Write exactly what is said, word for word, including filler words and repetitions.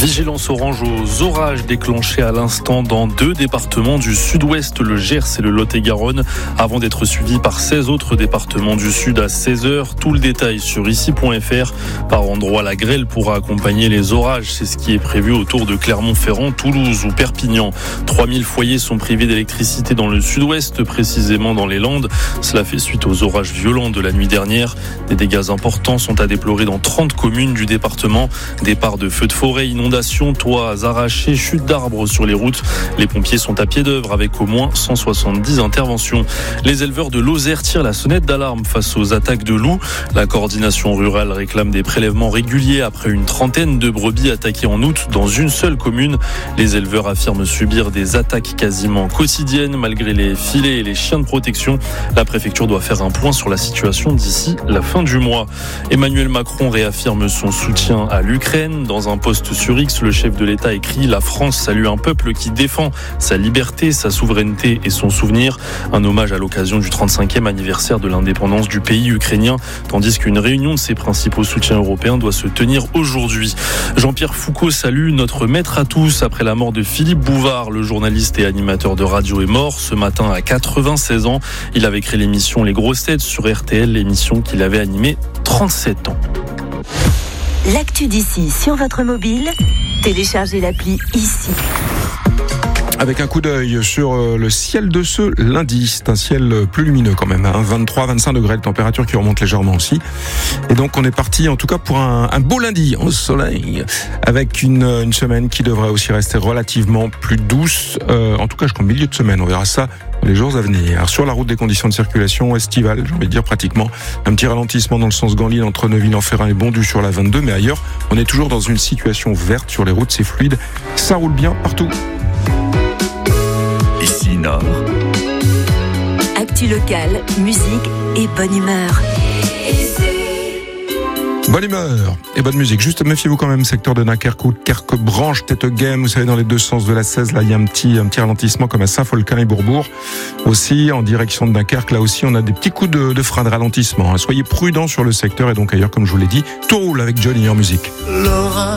Vigilance orange aux orages déclenchés à l'instant dans deux départements du sud-ouest, le Gers et le Lot-et-Garonne, avant d'être suivis par seize autres départements du sud à seize heures. Tout le détail sur ici point f r. Par endroit, la grêle pourra accompagner les orages. C'est ce qui est prévu autour de Clermont-Ferrand, Toulouse ou Perpignan. trois mille foyers sont privés d'électricité dans le sud-ouest, précisément dans les Landes. Cela fait suite aux orages violents de la nuit dernière. Des dégâts importants sont à déplorer dans trente communes du département. Départ de feux de forêt, inondations, toits arrachés, chutes d'arbres sur les routes. Les pompiers sont à pied d'œuvre avec au moins cent soixante-dix interventions. Les éleveurs de Lozère tirent la sonnette d'alarme face aux attaques de loups. La coordination rurale réclame des prélèvements réguliers après une trentaine de brebis attaquées en août dans une seule commune. Les éleveurs affirment subir des attaques quasiment quotidiennes malgré les filets et les chiens de protection. La préfecture doit faire un point sur la situation d'ici la fin du mois. Emmanuel Macron réaffirme son soutien à l'Ukraine. Dans un post sur X, le chef de l'État écrit « La France salue un peuple qui défend sa liberté, sa souveraineté et son souvenir ». Un hommage à l'occasion du trente-cinquième anniversaire de l'indépendance du pays ukrainien, tandis qu'une réunion de ses principaux soutiens européens doit se tenir aujourd'hui. Jean-Pierre Foucault salue notre maître à tous. Après la mort de Philippe Bouvard, le journaliste et animateur de radio est mort ce matin à quatre-vingt-seize ans. Il avait créé l'émission Les Grosses Têtes sur R T L, l'émission qu'il avait animée trente-sept ans. L'actu d'ici sur votre mobile, téléchargez l'appli ici. Avec un coup d'œil sur le ciel de ce lundi, c'est un ciel plus lumineux quand même, hein, vingt-trois à vingt-cinq degrés de température qui remonte légèrement aussi. Et donc on est parti en tout cas pour un, un beau lundi au soleil, avec une, une semaine qui devrait aussi rester relativement plus douce, euh, en tout cas jusqu'au milieu de semaine, on verra ça les jours à venir. Alors, sur la route, des conditions de circulation estivales, j'ai envie de dire pratiquement un petit ralentissement dans le sens Ganlille entre Neuville-en-Ferrain et Bondu sur la vingt-deux, mais ailleurs on est toujours dans une situation verte sur les routes, c'est fluide, ça roule bien partout. Ici Nord. Actu locale, musique et bonne humeur. Bonne humeur et bonne musique. Juste méfiez-vous quand même, secteur de Dunkerque ou Kerque-Branche, Tête-Game, vous savez, dans les deux sens de la seize, là il y a un petit, un petit ralentissement comme à Saint-Folquin et Bourbourg. Aussi, en direction de Dunkerque, là aussi on a des petits coups de, de frein de ralentissement. Soyez prudents sur le secteur et donc ailleurs, comme je vous l'ai dit, tout roule avec Johnny en musique. Laura.